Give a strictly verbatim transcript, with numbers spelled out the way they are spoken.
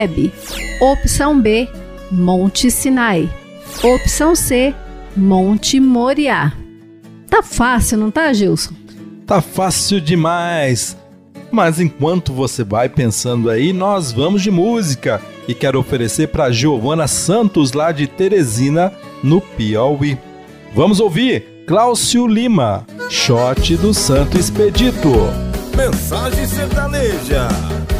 Opção B, Monte Sinai. Opção C, Monte Moriá. Tá fácil, não tá, Gilson? Tá fácil demais. Mas enquanto você vai pensando aí, nós vamos de música. E quero oferecer para Giovana Santos, lá de Teresina, no Piauí. Vamos ouvir Cláudio Lima, Shot do Santo Expedito. Mensagem sertaneja.